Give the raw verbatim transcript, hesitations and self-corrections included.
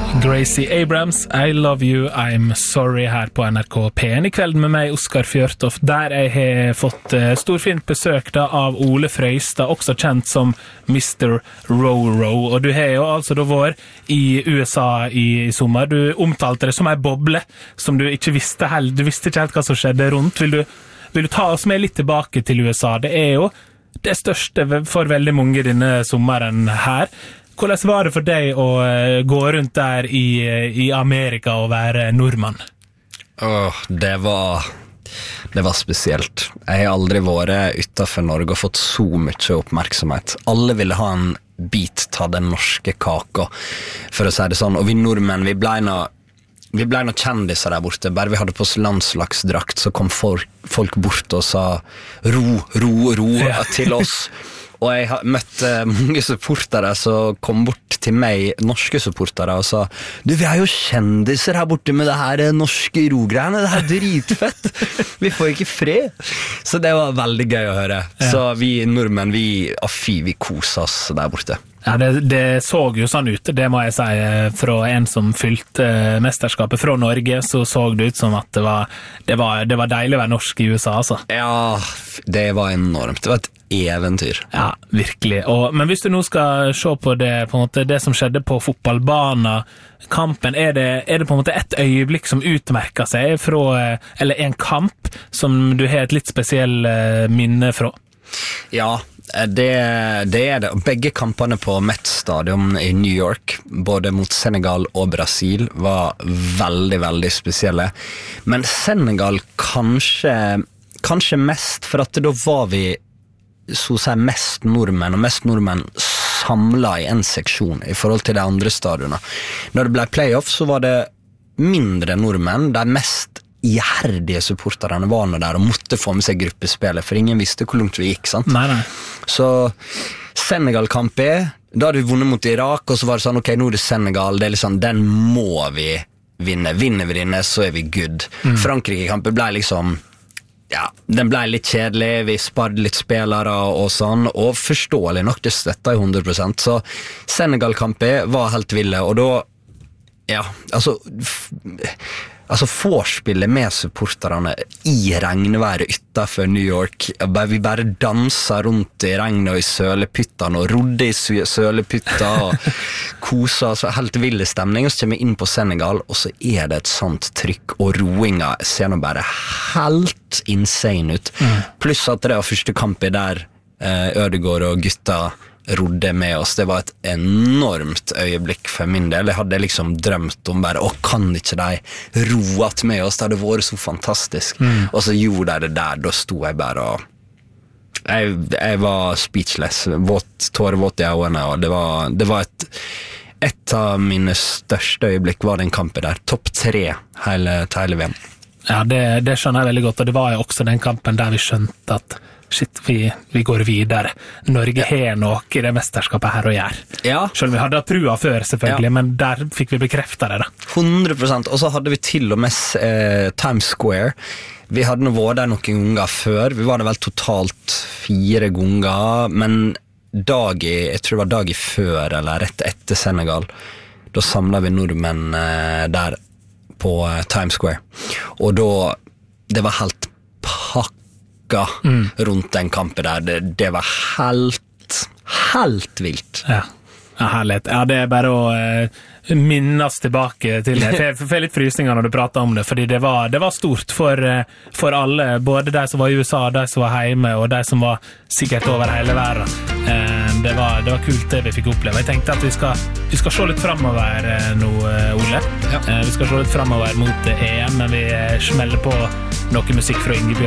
Gracie Abrams, I love you, I'm sorry her på N R K P en I kveld med meg, Oskar Fjørtoft, der jeg har fått uh, storfint besøk da, av Ole Frøystad, også kjent som mister Roro, og du har jo altså da vært I U S A I, I sommer, du omtalte det som en boble, som du ikke visste helt, du visste ikke helt hva som skjedde rundt, vil du, vil du ta oss med litt tilbake til U S A? Det er jo det største for veldig mange denne sommeren her. Hvordan var det for deg å gå rundt der I, I Amerika og være nordmann? Åh, det var det var spesielt. Jeg har aldri vært utenfor Norge og fått så mye oppmerksomhet. Alle ville ha en bit av den norske kaka, for å si det sånn. Og vi nordmenn, vi ble nå vi ble noen kjendiser der borte. Bare vi hadde på oss landslagsdrakt, så kom folk, folk bort og sa ro, ro, ro ja. Til oss. Og jeg har møtt mange supportere som kom bort til meg, norske supportere, og sa du, vi er jo kjendiser her borte med det her norske rogreiene, det her er dritfett. Vi får ikke fred. Så det var veldig gøy å høre. Ja. Så vi nordmenn, vi, ah, fy, vi koser oss der borte. Ja, det, det så jo sånn ut, det må jeg si, fra en som fylte mesterskapet fra Norge, så så det ut som at det var, det var, det var deilig å være norsk I U S A, altså. Ja, det var enormt. Det var et eventyr. Ja, virkelig. Og, men hvis du nå skal se på det, på en måte, det som skjedde på fotballbanen, kampen, er det, er det på en måte et øyeblikk som utmerker seg fra, eller en kamp som du har et litt spesiell minne fra? Ja, det, det er det. Begge kampene på Met Stadion I New York, både mot Senegal og Brasil, var veldig, veldig spesielle. Men Senegal kanskje, kanskje mest, for at da var vi så å si mest nordmenn, og mest nordmenn samlet I en seksjon I forhold til de andre stadionene. Når det ble playoff, så var det mindre nordmenn, de mest iherdige supporterne var nå der og måtte få med seg gruppespillet, for ingen visste hvor langt vi gikk, sant? Nei, nei. Så Senegal-kamp er, da hadde vi vunnet mot Irak, og så var det sånn, ok, nå er det Senegal, det er liksom, den må vi vinne. Vinner vi denne, så er vi good. Mm. Frankrike-kampen ble liksom, ja, den ble litt kjedelig, vi sparde litt spillere og sånn, og forståelig nok, det støtta I hundre prosent, så Senegal-kampen var helt ville, og da, ja, altså... F- Altså vorspillet med supporterne I regnværet utenfor New York, vi bare danset rundt I regnet og I sølepyttene og rodde I sølepytter og koset, altså helt vild stemning, og så kommer vi inn på Senegal, og så er det et sånt trykk, og roinga ser nå bare helt insane ut. Mm. Pluss at det var første kampet der eh, Ødegaard og gutta rodde med oss, det var et enormt øyeblikk for min del. Jeg hadde liksom drømt om bare, å, kan ikke de roet med oss, det hadde vært så fantastisk. Mm. Og så gjorde de det der, da sto jeg bare og jeg, jeg var speechless, våt, tårevåt I øynene, og det var, det var et et av mine største øyeblikk var den kampen der, topp tre hele, hele V M. Ja, det, det skjønner jeg veldig godt, og det var jo også den kampen der vi skjønte at shit, vi, vi går videre. Norge har noe I det mesterskapet her å gjøre. Ja. Selv om vi hadde trua før, selvfølgelig, ja. Men der fikk vi bekreftet det da. hundre prosent, og så hadde vi til og med eh, Times Square. Vi hadde nå vært der noen ganger før, vi var der vel totalt fire ganger, men dag I, jeg tror det var dag I før, eller rett etter Senegal, da samlet vi nordmenn eh, der på eh, Times Square. Og da, det var helt pakket Mm. rundt den kampen der, det, det var helt helt vilt. Ja, ja herlighet. Ja, det er bare å eh, minnes tilbake til det. Jeg får litt frysninger når du prater om det, fordi det var, det var stort for, for alle, både de som var I U S A, de som var hjemme, og de som var sikkert over hele verden. Eh, det, var, det var kult det vi fikk oppleve. Jeg tenkte at vi skal, vi skal se litt fremover nå, Ole. Ja. Eh, vi skal se litt fremover mot E M, men vi smeller på noe musikk fra Ingebjørg